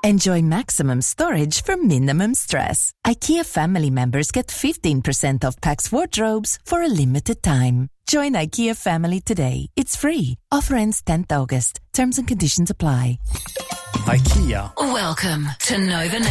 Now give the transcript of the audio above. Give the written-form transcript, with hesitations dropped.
Enjoy maximum storage for minimum stress. IKEA family members get 15% off Pax wardrobes for a limited time. Join IKEA family today. It's free. Offer ends 10th August. Terms and conditions apply. IKEA. Welcome to Nova